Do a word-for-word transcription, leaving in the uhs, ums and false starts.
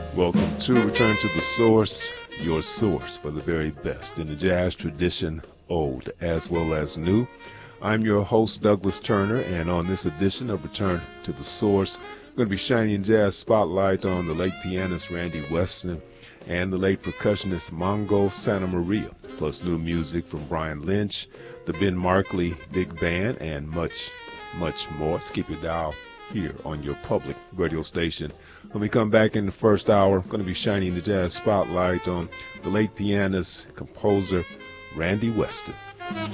Welcome to Return to the Source, your source for the very best in the jazz tradition, old as well as new. I'm your host, Douglas Turner, and on this edition of Return to the Source, I'm going to be shining jazz spotlight on the late pianist Randy Weston and the late percussionist Mongo Santa Maria, plus new music from Brian Lynch, the Ben Markley Big Band, and much, much more. So keep your dial here on your public radio station. When we come back in the first hour, I'm going to be shining the jazz spotlight on the late pianist, composer Randy Weston.